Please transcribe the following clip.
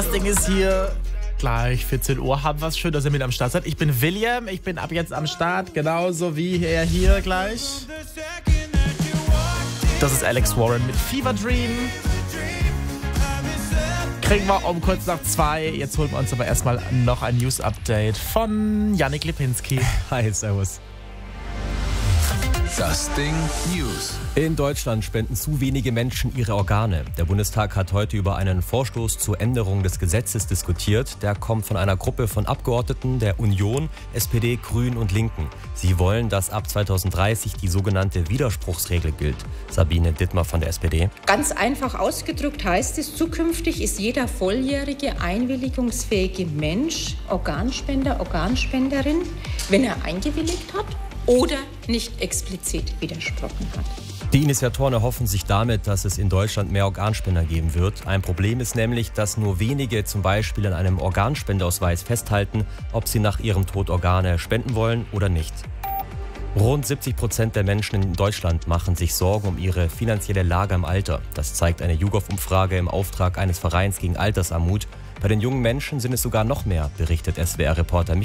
Das Ding ist hier gleich 14 Uhr. Haben wir es schön, dass ihr mit am Start seid. Ich bin William, ich bin ab jetzt am Start, genauso wie er hier gleich. Das ist Alex Warren mit Fever Dream. Kriegen wir um kurz nach 2. Jetzt holen wir uns aber erstmal noch ein News-Update von Yannick Lipinski. Hi, servus. Das Ding News. In Deutschland spenden zu wenige Menschen ihre Organe. Der Bundestag hat heute über einen Vorstoß zur Änderung des Gesetzes diskutiert. Der kommt von einer Gruppe von Abgeordneten der Union, SPD, Grünen und Linken. Sie wollen, dass ab 2030 die sogenannte Widerspruchsregel gilt. Sabine Dittmar von der SPD. Ganz einfach ausgedrückt heißt es, zukünftig ist jeder volljährige, einwilligungsfähige Mensch Organspender, Organspenderin, wenn er eingewilligt hat oder nicht explizit widersprochen hat. Die Initiatoren erhoffen sich damit, dass es in Deutschland mehr Organspender geben wird. Ein Problem ist nämlich, dass nur wenige zum Beispiel an einem Organspendeausweis festhalten, ob sie nach ihrem Tod Organe spenden wollen oder nicht. Rund 70% der Menschen in Deutschland machen sich Sorgen um ihre finanzielle Lage im Alter. Das zeigt eine YouGov-Umfrage im Auftrag eines Vereins gegen Altersarmut. Bei den jungen Menschen sind es sogar noch mehr, berichtet SWR-Reporter Michael